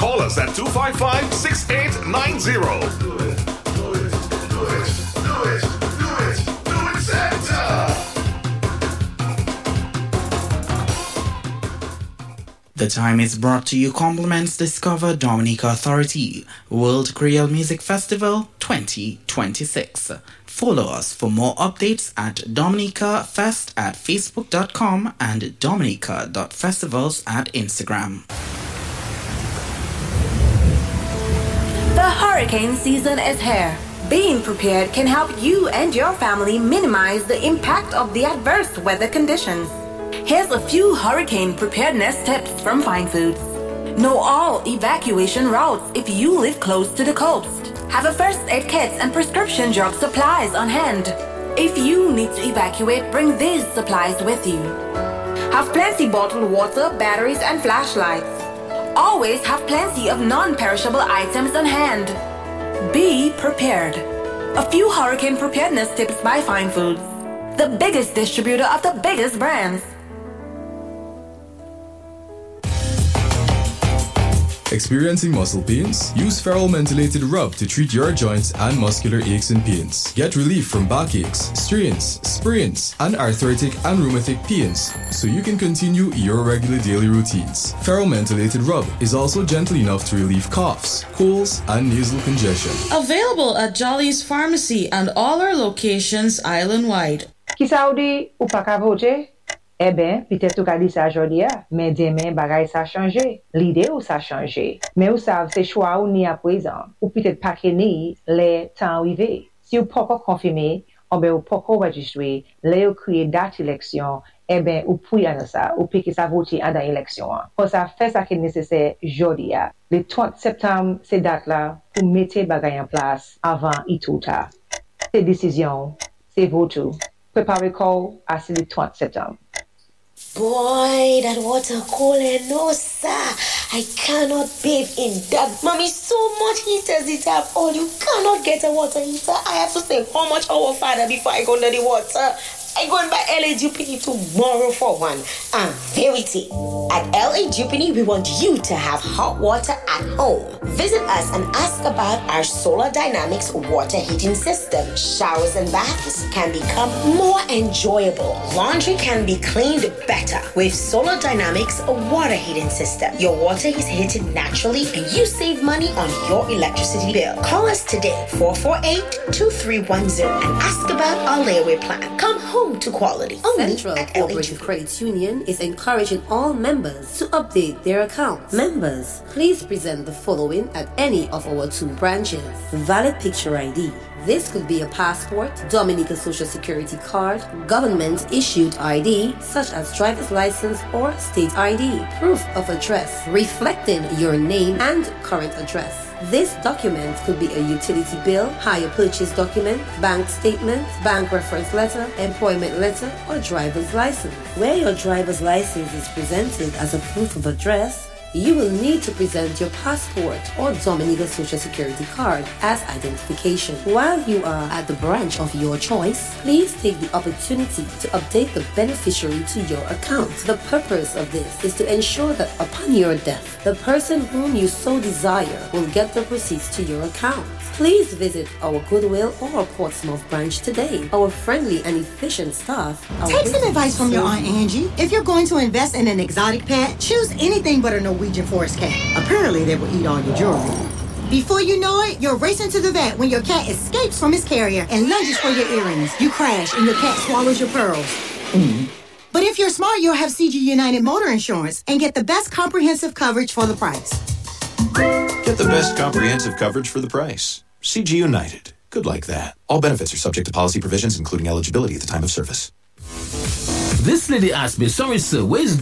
Call us at 255-6890. Do it, Santa! The time is brought to you compliments Discover Dominica Authority World Creole Music Festival 2026. Follow us for more updates at Dominica Fest at Facebook.com and Dominica.festivals at Instagram. The hurricane season is here. Being prepared can help you and your family minimize the impact of the adverse weather conditions. Here's a few hurricane preparedness tips from Fine Foods. Know all evacuation routes if you live close to the coast. Have a first aid kit and prescription drug supplies on hand. If you need to evacuate, bring these supplies with you. Have plenty bottled water, batteries, and flashlights. Always have plenty of non-perishable items on hand. Be prepared. A few hurricane preparedness tips by Fine Foods, the biggest distributor of the biggest brands. Experiencing muscle pains? Use Ferrol Mentholated Rub to treat your joints and muscular aches and pains. Get relief from backaches, strains, sprains, and arthritic and rheumatic pains so you can continue your regular daily routines. Ferrol Mentholated Rub is also gentle enough to relieve coughs, colds, and nasal congestion. Available at Jolly's Pharmacy and all our locations island-wide. Ki sa ou di ou pa ka vote? Eh ben, peut-être ou ka di sa jodi a, mais demain bagay sa changé. L'idée ou sa changé. Mais ou sav se choix ou ni à présent. Ou peut-être pas que ni le temps arrivé. Si ou pas confirmé, ou ben ou pas enregistré, le ou créé date élection, eh ben ou puis à ça, ou puis que ça vote à dans élection. Pour ça fait ça qui est nécessaire jodi a. Le 30 septembre, c'est date là pour mettre bagay en place avant et tout ça. C'est décision, c'est vote. Préparez call à le 30 septembre. Boy, that water cold and no sir. I cannot bathe in that. Mommy, so much heaters it have all. You cannot get a water heater. I have to say how much our father before I go under the water. I go and buy LA Jupiter tomorrow for one. And verity. At LA Jupiter, we want you to have hot water at home. Visit us and ask about our Solar Dynamics water heating system. Showers and baths can become more enjoyable. Laundry can be cleaned better with Solar Dynamics water heating system. Your water is heated naturally and you save money on your electricity bill. Call us today, 448-2310, and ask about our layaway plan. Come home to quality. Only Central at LA Cooperative Jupiter. Credit Union is encouraging all members to update their accounts. Members, please present the following at any of our 2 branches. Valid picture ID. This could be a passport, Dominica Social Security card, government-issued ID, such as driver's license or state ID, proof of address, reflecting your name and current address. This document could be a utility bill, hire purchase document, bank statement, bank reference letter, employment letter, or driver's license. Where your driver's license is presented as a proof of address, you will need to present your passport or Dominica Social Security card as identification. While you are at the branch of your choice, please take the opportunity to update the beneficiary to your account. The purpose of this is to ensure that upon your death, the person whom you so desire will get the proceeds to your account. Please visit our Goodwill or Portsmouth branch today. Our friendly and efficient staff are Take some waiting advice to from your serve Aunt you. Angie. If you're going to invest in an exotic pet, choose anything but a Norwegian forest cat. Apparently, they will eat all your jewelry. Before you know it, you're racing to the vet when your cat escapes from his carrier and lunges for your earrings. You crash and your cat swallows your pearls. But if you're smart, you'll have CG United Motor Insurance and get the best comprehensive coverage for the price. Get the best comprehensive coverage for the price. CG United. Good like that. All benefits are subject to policy provisions, including eligibility at the time of service. This lady asked me, sorry sir, where's